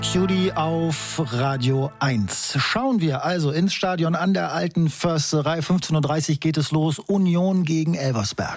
Cutie auf Radio 1. Schauen wir also ins Stadion an der Alten Försterei. 15.30 Uhr geht es los. Union gegen Elversberg.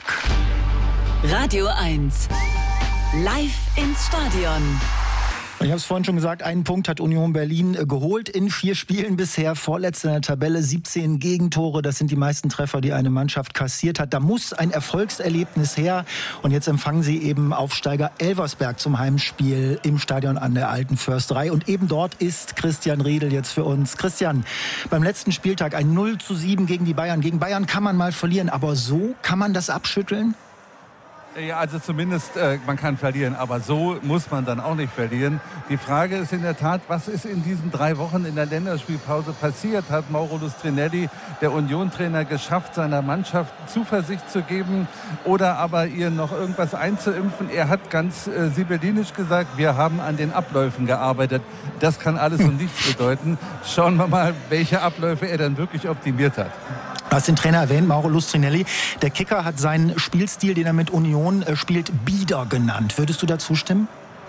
Radio 1. Live ins Stadion. Ich habe es vorhin schon gesagt, einen Punkt hat Union Berlin geholt in 4 Spielen bisher. Vorletzte in der Tabelle, 17 Gegentore. Das sind die meisten Treffer, die eine Mannschaft kassiert hat. Da muss ein Erfolgserlebnis her. Und jetzt empfangen sie eben Aufsteiger Elversberg zum Heimspiel im Stadion an der Alten Försterei. Und eben dort ist Christian Riedel jetzt für uns. Christian, beim letzten Spieltag ein 0:7 gegen die Bayern. Gegen Bayern kann man mal verlieren, aber so kann man das abschütteln? Ja, also zumindest, man kann verlieren, aber so muss man dann auch nicht verlieren. Die Frage ist in der Tat, was ist in diesen 3 Wochen in der Länderspielpause passiert? Hat Mauro Lustrinelli, der Union-Trainer, geschafft, seiner Mannschaft Zuversicht zu geben oder aber ihr noch irgendwas einzuimpfen? Er hat ganz sibyllinisch gesagt, wir haben an den Abläufen gearbeitet. Das kann alles und nichts bedeuten. Schauen wir mal, welche Abläufe er dann wirklich optimiert hat. Du hast den Trainer erwähnt, Mauro Lustrinelli. Der Kicker hat seinen Spielstil, den er mit Union spielt, bieder genannt. Würdest du dazu stimmen?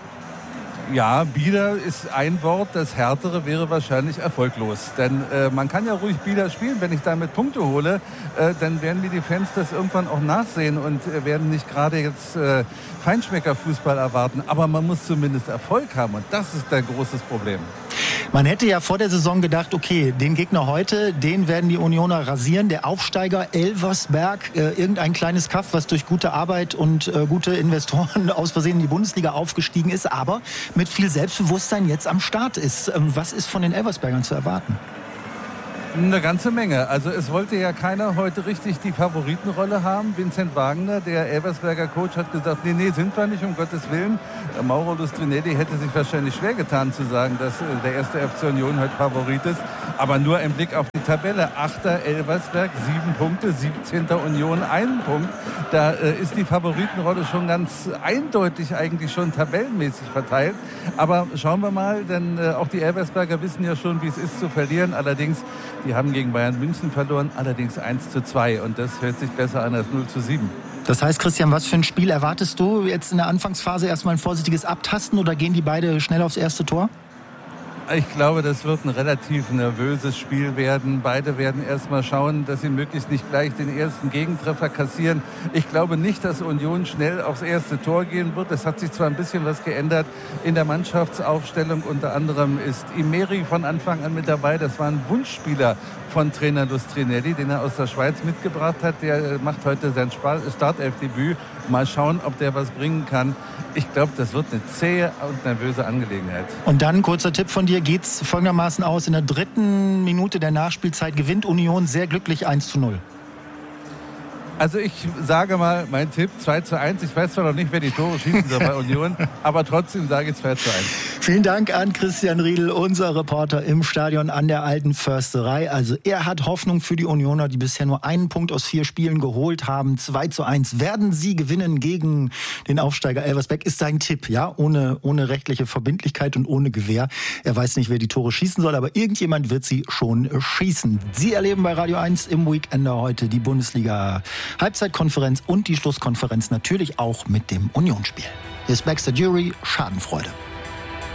Ja, bieder ist ein Wort, das härtere wäre wahrscheinlich erfolglos. Denn man kann ja ruhig bieder spielen. Wenn ich damit Punkte hole, dann werden mir die Fans das irgendwann auch nachsehen und werden nicht gerade jetzt Feinschmeckerfußball erwarten. Aber man muss zumindest Erfolg haben und das ist ein großes Problem. Man hätte ja vor der Saison gedacht, okay, den Gegner heute, den werden die Unioner rasieren. Der Aufsteiger Elversberg, irgendein kleines Kaff, was durch gute Arbeit und gute Investoren aus Versehen in die Bundesliga aufgestiegen ist, aber mit viel Selbstbewusstsein jetzt am Start ist. Was ist von den Elversbergern zu erwarten? Eine ganze Menge. Also es wollte ja keiner heute richtig die Favoritenrolle haben. Vincent Wagner, der Elversberger Coach, hat gesagt, nee, sind wir nicht, um Gottes Willen. Mauro Lustrinelli hätte sich wahrscheinlich schwer getan zu sagen, dass der erste FC Union heute Favorit ist. Aber nur ein Blick auf die Tabelle. 8. Elversberg, 7 Punkte, 17. Union, 1 Punkt. Da ist die Favoritenrolle schon ganz eindeutig eigentlich schon tabellenmäßig verteilt. Aber schauen wir mal, denn auch die Elversberger wissen ja schon, wie es ist zu verlieren. Allerdings, die haben gegen Bayern München verloren, allerdings 1:2. Und das hört sich besser an als 0:7. Das heißt, Christian, was für ein Spiel erwartest du jetzt in der Anfangsphase? Erstmal ein vorsichtiges Abtasten oder gehen die beide schnell aufs erste Tor? Ich glaube, das wird ein relativ nervöses Spiel werden. Beide werden erstmal schauen, dass sie möglichst nicht gleich den ersten Gegentreffer kassieren. Ich glaube nicht, dass Union schnell aufs erste Tor gehen wird. Es hat sich zwar ein bisschen was geändert in der Mannschaftsaufstellung. Unter anderem ist Imeri von Anfang an mit dabei. Das war ein Wunschspieler von Trainer Lustrinelli, den er aus der Schweiz mitgebracht hat. Der macht heute sein Startelfdebüt. Mal schauen, ob der was bringen kann. Ich glaube, das wird eine zähe und nervöse Angelegenheit. Und dann, kurzer Tipp von dir, geht's folgendermaßen aus. In der 3. Minute der Nachspielzeit gewinnt Union sehr glücklich 1:0. Also ich sage mal, mein Tipp 2:1. Ich weiß zwar noch nicht, wer die Tore schießen soll bei Union, aber trotzdem sage ich 2:1. Vielen Dank an Christian Riedel, unser Reporter im Stadion an der Alten Försterei. Also er hat Hoffnung für die Unioner, die bisher nur einen Punkt aus 4 Spielen geholt haben. 2:1 werden sie gewinnen gegen den Aufsteiger Elversberg, ist sein Tipp, ja, ohne rechtliche Verbindlichkeit und ohne Gewähr. Er weiß nicht, wer die Tore schießen soll, aber irgendjemand wird sie schon schießen. Sie erleben bei Radio 1 im Weekender heute die Bundesliga Halbzeitkonferenz und die Schlusskonferenz natürlich auch mit dem Unionsspiel. Hier ist Baxter Jury, Schadenfreude.